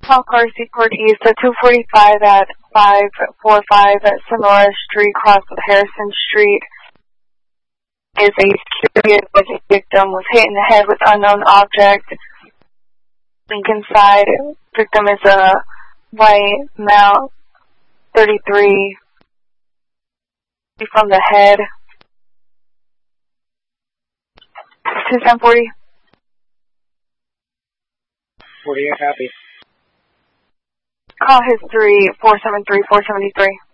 Call car Seaport East at 245 at 545 at Sonora Street, cross with Harrison Street. Is a curious victim was hit in the head with unknown object. Lincoln side. Victim is a white male, 33. From the head. 21040. 48 happy. Call history 473-473.